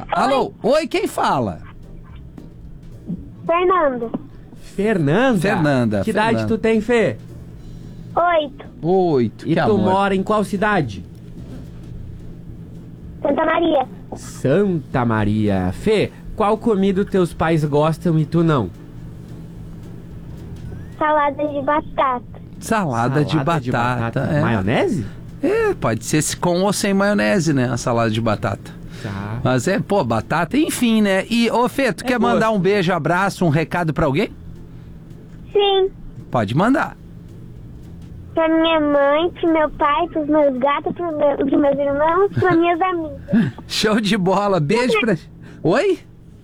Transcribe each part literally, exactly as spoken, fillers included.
Alô, oi, quem fala? Fernando. Fernanda. Fernanda. Que idade Fernanda. tu tem, Fê? Oito. Oito, E que tu amor. mora em qual cidade? Santa Maria. Santa Maria. Fê, qual comida os teus pais gostam e tu não? Salada de batata. Salada, de batata. é. Maionese? É, pode ser com ou sem maionese, né? A salada de batata. Tá. Mas é, pô, batata, enfim, né? E, ô Fê, tu É quer gosto. mandar um beijo, abraço, um recado pra alguém? Sim. Pode mandar. Pra minha mãe, pro meu pai, pros meus gatos, pros meus, pros meus irmãos, pras minhas amigas. Show de bola, beijo pra... Oi?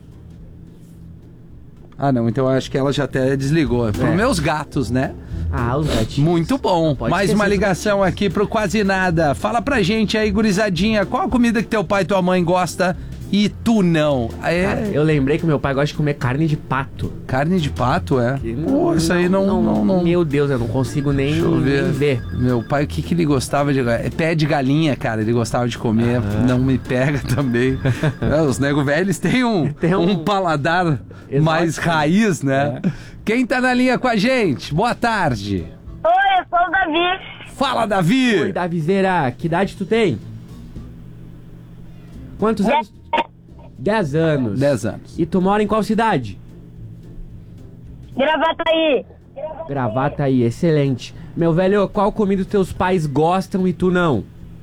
Ah, não, então eu acho que ela já até desligou. Para É. meus gatos, né? Ah, os gatinhos. Muito bom. Pode Mais esquecer uma dos ligação aqui pro Quase Nada. Fala pra gente aí, gurizadinha, qual a comida que teu pai e tua mãe gosta e tu não? É... Cara, eu lembrei que meu pai gosta de comer carne de pato. Carne de pato, é? Que Pô, isso aí não... não, não, Meu Deus, eu não consigo nem, Deixa eu ver. nem ver. Meu pai, o que, que ele gostava de... É pé de galinha, cara, ele gostava de comer. Não me pega também. É, os nego velhos têm um, Tem um- um paladar Exótico. mais raiz, né? Quem tá na linha com a gente? Boa tarde. Oi, eu sou o Davi. Fala, Davi. Oi, Davizeira, que idade tu tem? Quantos anos? Dez anos. Dez anos. E tu mora em qual cidade? Gravataí. Gravataí, excelente. Meu velho, qual comida os teus pais gostam e tu não?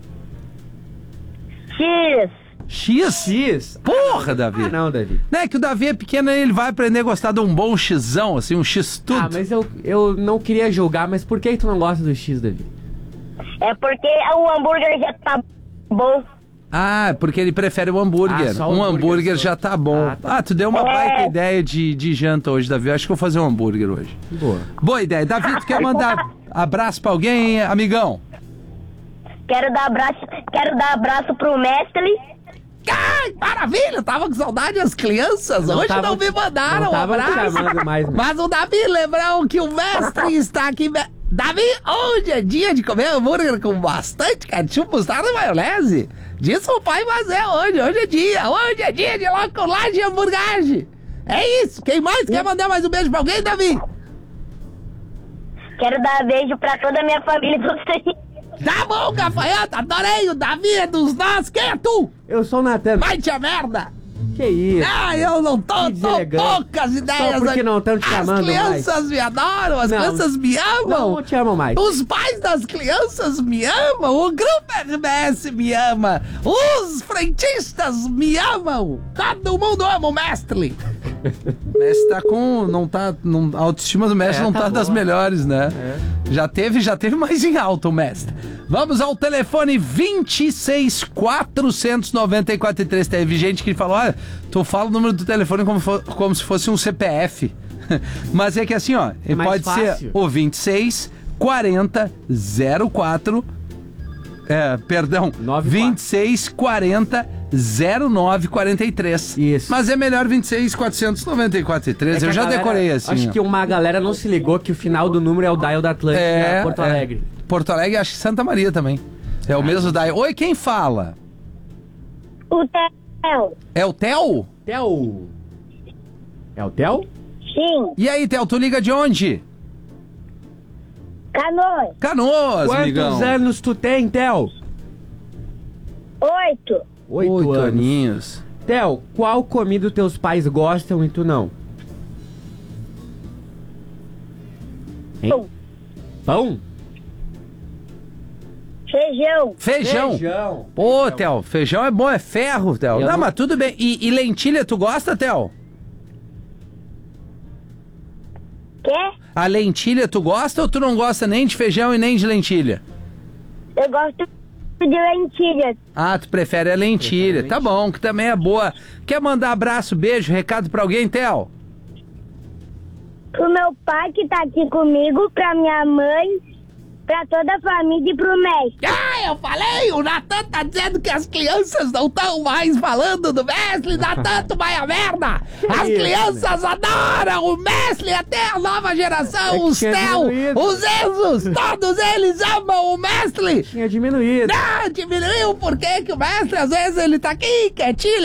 X. X? X? Porra, Davi. Ah, não, Davi. Né, que o Davi é pequeno e ele vai aprender a gostar de um bom xizão, assim, um X tudo. Ah, mas eu, eu não queria julgar, mas por que tu não gosta do X, Davi? É porque o hambúrguer já tá bom. Ah, porque ele prefere o hambúrguer. Ah, só o um hambúrguer hambúrguer só. já tá bom. Ah, tá. Ah, tu deu uma É. baita ideia de, de janta hoje, Davi. Eu acho que eu vou fazer um hambúrguer hoje. Boa. Boa ideia. Davi, tu quer mandar abraço pra alguém, amigão? Quero dar abraço, quero dar abraço pro mestre. Ai, maravilha! Tava com saudade das crianças. Não hoje tava- não me mandaram não um tava te abraço. chamando mais, né? Mas o Davi lembrou que o mestre está aqui. me- Davi, hoje é dia de comer hambúrguer com bastante ketchup, mostarda e maionese. Disso o pai fazer hoje. Hoje é dia. Hoje é dia de locolagem e hamburgagem. É isso. Quem mais quer mandar mais um beijo pra alguém, Davi? Quero dar beijo pra toda a minha família e vocês. Tá bom, gafanhoto. Adorei. O Davi é dos nossos. Quem é tu? Eu sou o Natan. Vai te a merda. Que isso? Ah, eu não tô, Que tô deselegante. poucas ideias. Só porque não tão te chamando As crianças me adoram, as Não. crianças me amam. Não te amo mais. Os pais das crianças me amam, o grupo R B S me ama, os frentistas me amam, todo mundo ama o mestre. O mestre tá com, não tá, não, a autoestima do mestre É, não tá tá, das boa. melhores, né? É. Já teve, já teve mais em alta o mestre. Vamos ao telefone vinte e seis, quatrocentos e noventa e quatro e três. Teve gente que falou, olha, tu fala o número do telefone como, fo- como se fosse um C P F. Mas é que assim, ó, É mais pode ser fácil. o vinte e seis, quarenta, zero quatro, é, perdão, nove quatro. vinte e seis, quarenta, zero nove quarenta e três. Isso. Mas é melhor vinte e seis, quatrocentos e noventa e quatro e três. É que Eu a já galera- decorei assim. Acho ó. que uma galera não se ligou que o final do número é o dial da Atlântica, É, Porto é. Alegre. Porto Alegre, acho que Santa Maria também. É o mesmo da. Oi, quem fala? O Theo. É o Theo? Theo. É o Theo? Sim. E aí, Theo, tu liga de onde? Canoas. Canoas, Quantos amigão. anos tu tem, Theo? Oito. Oito, Oito anos. aninhos. Theo, qual comida os teus pais gostam e tu não? Hein? Pão. Pão? Feijão. Feijão. Feijão. Pô, Theo, feijão é bom, é ferro, Theo. Eu Não, não- mas tudo bem. E, e lentilha, tu gosta, Theo? Quê? A lentilha, tu gosta ou tu não gosta nem de feijão e nem de lentilha? Eu gosto de lentilha. Ah, tu prefere a lentilha. Prefere a Tá bom, que também é boa. Quer mandar abraço, beijo, recado pra alguém, Theo? Pro meu pai que tá aqui comigo, pra minha mãe, pra toda a família e pro mestre. Ah, eu falei, o Natan tá dizendo que as crianças não estão mais falando do mestre, Natan, tu vai a merda! As isso, crianças adoram o mestre, até a nova geração, É que os tinha Theo, diminuído. os Enzos, todos eles amam o mestre! Tinha diminuído. Ah, diminuiu, por quê? Que o mestre às vezes ele tá aqui quietinho,